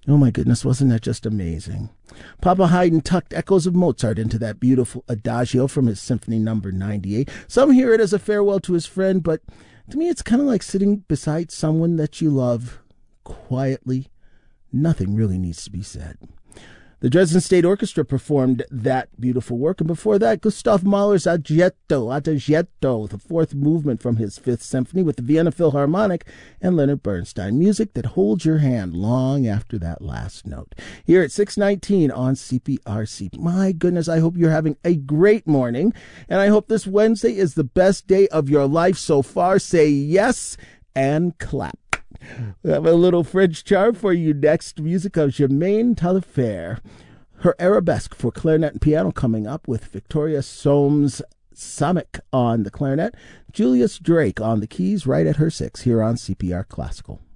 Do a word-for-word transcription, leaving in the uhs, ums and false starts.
Oh my goodness, wasn't that just amazing? Papa Haydn tucked echoes of Mozart into that beautiful adagio from his Symphony Number ninety-eight. Some hear it as a farewell to his friend, but to me it's kind of like sitting beside someone that you love quietly. Nothing really needs to be said. The Dresden State Orchestra performed that beautiful work, and before that, Gustav Mahler's Adagietto, Adagietto, the fourth movement from his Fifth Symphony with the Vienna Philharmonic and Leonard Bernstein. Music that holds your hand long after that last note. Here at six nineteen on C P R C. My goodness, I hope you're having a great morning, and I hope this Wednesday is the best day of your life so far. Say yes and clap. We have a little French charm for you next. Music of Germaine Taillefer. Her arabesque for clarinet and piano coming up with Victoria Soames Samick on the clarinet, Julius Drake on the keys right at her six here on C P R Classical.